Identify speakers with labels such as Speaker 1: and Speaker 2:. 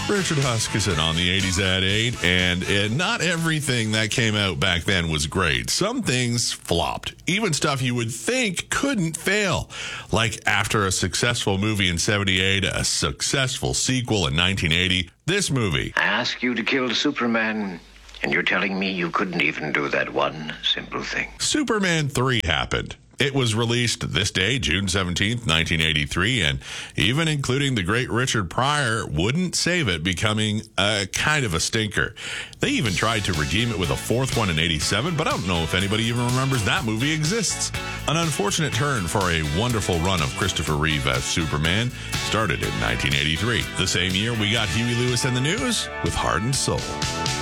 Speaker 1: Richard Huskisson on the 80s at 8, and not everything that came out back then was great. Some things flopped, even stuff you would think couldn't fail. Like after a successful movie in 78, a successful sequel in 1980, this movie.
Speaker 2: I ask you to kill Superman, and you're telling me you couldn't even do that one simple thing.
Speaker 1: Superman 3 happened. It was released this day, June 17th, 1983, and even including the great Richard Pryor wouldn't save it, becoming a kind of a stinker. They even tried to redeem it with a fourth one in 87, but I don't know if anybody even remembers that movie exists. An unfortunate turn for a wonderful run of Christopher Reeve as Superman started in 1983. The same year, we got Huey Lewis and the News with Heart and Soul.